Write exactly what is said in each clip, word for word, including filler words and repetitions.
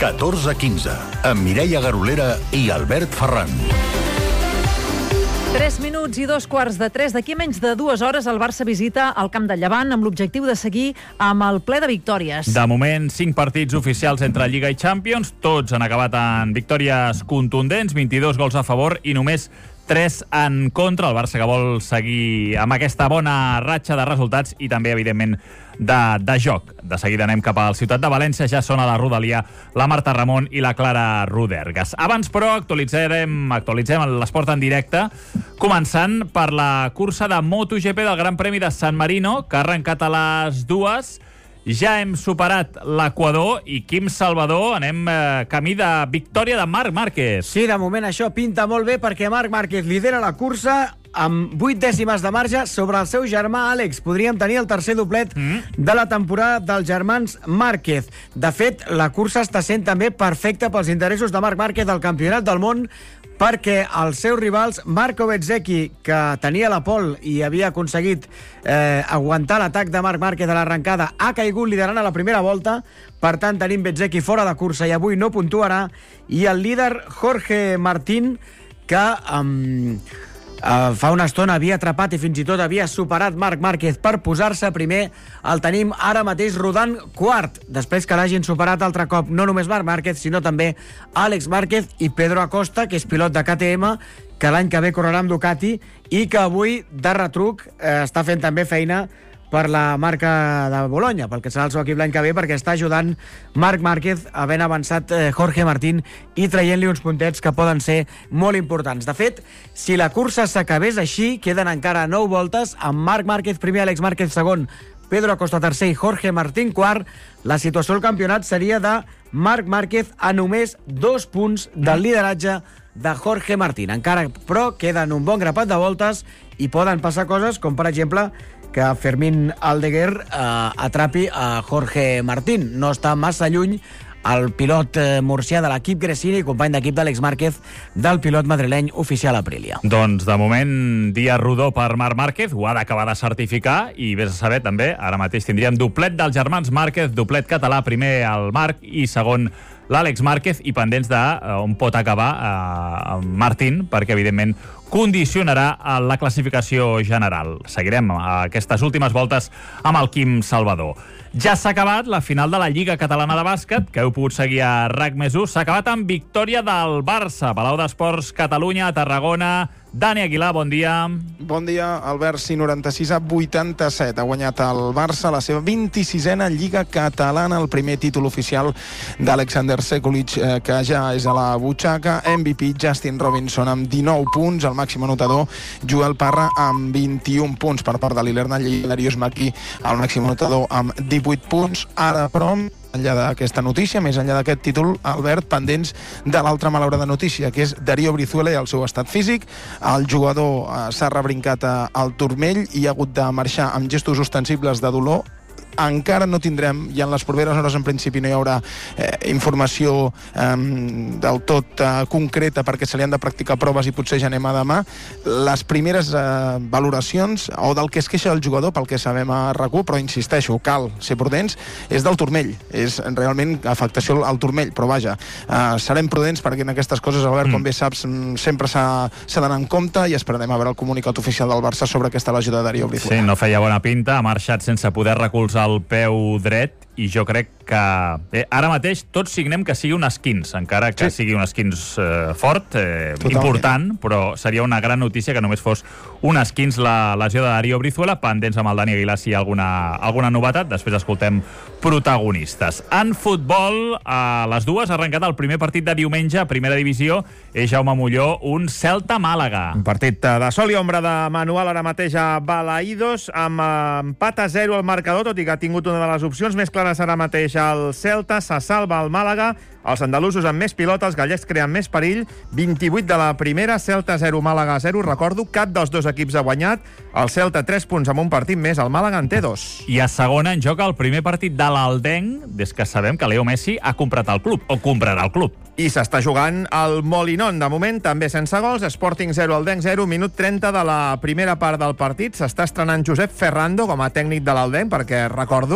catorze quinze, amb Mireia Garolera i Albert Ferran. Tres minuts i dos quarts de tres. D'aquí menys de dues hores el Barça visita el camp del Llevant amb l'objectiu de seguir amb el ple de victòries. De moment, cinc partits oficials entre Lliga i Champions. Tots han acabat en victòries contundents, vint-i-dos gols a favor i només tres en contra. El Barça que vol seguir amb aquesta bona ratxa de resultats i també, evidentment, de, de joc. De seguida anem cap a la ciutat de València. Ja són a la rodalia la Marta Ramon i la Clara Rodergas. Abans, però, actualitzarem, actualitzem l'esport en directe, començant per la cursa de MotoGP del Gran Premi de San Marino, que ha arrencat a les dues. Ja hem superat l'Equador i Quim Salvador anem eh, camí de victòria de Marc Márquez. Sí, de moment això pinta molt bé perquè Marc Márquez lidera la cursa amb vuit dècimes de marge sobre el seu germà Àlex. Podríem tenir el tercer doblet mm. de la temporada dels germans Márquez. De fet, la cursa està sent també perfecta pels interessos de Marc Márquez al Campionat del Món, perquè els seus rivals, Marco Bezzecchi, que tenia la pole i havia aconseguit eh, aguantar l'atac de Marc Márquez a l'arrencada, ha caigut liderant a la primera volta. Per tant, tenim Bezzecchi fora de cursa i avui no puntuarà. I el líder Jorge Martín, que um, uh, fa una estona havia atrapat i fins i tot havia superat Marc Márquez per posar-se primer, el tenim ara mateix rodant quart, després que l'hagin superat altre cop no només Marc Márquez, sinó també Àlex Márquez i Pedro Acosta, que és pilot de K T M, que l'any que ve correrà amb Ducati i que avui, de retruc, eh, està fent també feina per la marca de Bologna, pel que serà el seu equip l'any que ve, perquè està ajudant Marc Márquez, havent avançat eh, Jorge Martín i traient-li uns puntets que poden ser molt importants. De fet, si la cursa s'acabés així, queden encara nou voltes, amb Marc Márquez primer, Àlex Márquez segon, Pedro Acosta tercer i Jorge Martín quart. La situació al campionat seria de Marc Márquez a només dos punts del lideratge de Jorge Martín. Encara, però, queden un bon grapat de voltes i poden passar coses com, per exemple, que Fermín Aldeguer eh, atrapi a Jorge Martín. No està massa lluny el pilot eh, murcià de l'equip Gresini i company d'equip d'Àlex Márquez del pilot madrileny oficial Aprilia. Doncs, de moment, dia rodó per Marc Márquez, ho ha d'acabar de certificar i vés a saber també, ara mateix tindríem doblet dels germans Márquez, doblet català, primer el Marc i segon l'Àlex Márquez, i pendents de uh, on pot acabar uh, Martín, perquè evidentment condicionarà la classificació general. Seguirem aquestes últimes voltes amb el Quim Salvador. Ja s'ha acabat la final de la Lliga Catalana de Bàsquet, que heu pogut seguir a RAC més u. S'ha acabat amb victòria del Barça. Palau d'Esports Catalunya, Tarragona. Dani Aguilar, bon dia. Bon dia, Albert. cent noranta-sis a vuitanta-set. Ha guanyat el Barça la seva vint-i-sisena Lliga Catalana, el primer títol oficial d'Alexander Sekulic, eh, que ja és a la butxaca. M V P Justin Robinson amb dinou punts, el màxim anotador Joel Parra amb vint-i-un punts. Per part de l'Ilerna i Darius Maki, el màxim anotador amb divuit punts. Ara, però, enllà d'aquesta notícia, més enllà d'aquest títol, Albert, pendents de l'altra malaurada notícia, que és Darío Brizuela i el seu estat físic. El jugador eh, s'ha rebrincat al turmell i ha hagut de marxar amb gestos ostensibles de dolor. Encara no tindrem, i en les properes hores en principi no hi haurà eh, informació eh, del tot eh, concreta, perquè se li han de practicar proves i potser ja anem a demà. Les primeres eh, valoracions, o del que es queixa el jugador, pel que sabem a RAC u, però insisteixo, cal ser prudents, és del turmell, és realment afectació al turmell, però vaja, eh, serem prudents perquè en aquestes coses, Albert, mm. com bé saps, sempre s'ha d'anar en compte, i esperarem a veure el comunicat oficial del Barça sobre aquesta lesió de Darío Brizuela. Sí, no feia bona pinta, ha marxat sense poder recolzar el peu dret, i jo crec que eh, ara mateix tots signem que sigui un esquins, encara que sí. sigui un esquins eh, fort, eh, important, però seria una gran notícia que només fos un esquins la lesió de Darío Brizuela. Pendents amb el Dani Aguilar si hi ha alguna, alguna novetat. Després escoltem protagonistes. En futbol, a les dues ha arrencat el primer partit de diumenge a primera divisió. És Jaume Molló, un Celta-Màlaga. Un partit de sol i ombra de manual ara mateix a Balaïdos, amb empat a zero al marcador, tot i que ha tingut una de les opcions més clares ara mateix el Celta. Se salva el Màlaga, els andalusos amb més pilota, els gallecs creen més perill. vint-i-vuit de la primera, Celta zero, Màlaga zero. Recordo, cap dels dos equips ha guanyat. El Celta tres punts amb un partit més, el Màlaga en té dos. I a segona en joc el primer partit de l'Aldenc, des que sabem que Leo Messi ha comprat el club, o comprarà el club. I s'està jugant el Molinón, de moment, també sense gols. Sporting zero, Aldenc zero, minut trenta de la primera part del partit. S'està estrenant Josep Ferrando com a tècnic de l'Aldenc, perquè, recordo,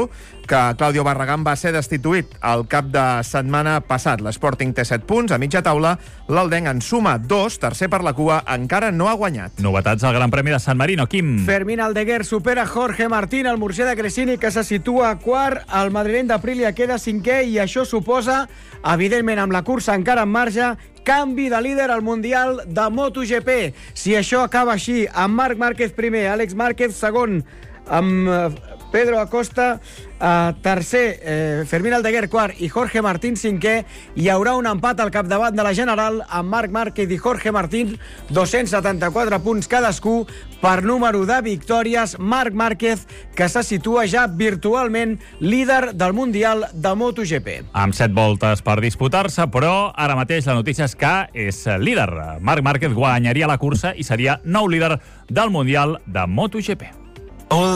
que Claudio Barragán va ser destituït al cap de setmana passat. L'Sporting té set punts, a mitja taula. L'Aldenc en suma dos, tercer per la cua, encara no ha guanyat. Novetats al Gran Premi de San Marino, Quim. Fermín Aldeguer supera Jorge Martín, el murcià de Crescini, que se situa quart. El madrileny d'Aprilia queda cinquè i això suposa, evidentment, amb la cursa encara en marge, canvi de líder al Mundial de MotoGP. Si això acaba així, amb Marc Márquez primer, Àlex Márquez segon, amb Pedro Acosta Uh, tercer, eh, Fermín Aldeguer quart i Jorge Martín cinquè, hi haurà un empat al capdavant de la General amb Marc Márquez i Jorge Martín, dos-cents setanta-quatre punts cadascú. Per número de victòries, Marc Márquez, que se situa ja virtualment líder del Mundial de MotoGP. Amb set voltes per disputar-se, però ara mateix la notícia és que és líder. Marc Márquez guanyaria la cursa i seria nou líder del Mundial de MotoGP.